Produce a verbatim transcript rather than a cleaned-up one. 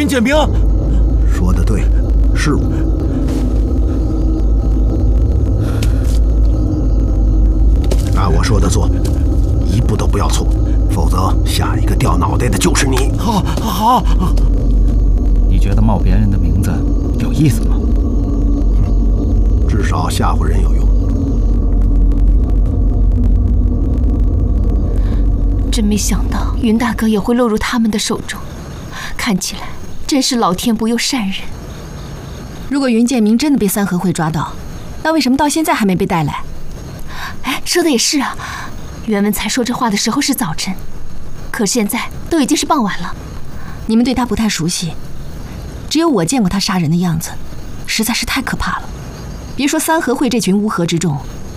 建明。 说得对，是我。按我说的做，一步都不要错，否则下一个掉脑袋的就是你。 好，好。 你觉得冒别人的名字有意思吗？ 至少吓唬人有用。 真没想到云大哥也会落入他们的手中，看起来真是老天不佑善人。 如果云建明真的被三合会抓到，那为什么到现在还没被带来？ 哎，说的也是啊。袁文才说这话的时候是早晨，可现在都已经是傍晚了。 你们对他不太熟悉，只有我见过他杀人的样子，实在是太可怕了。别说三合会这群乌合之众，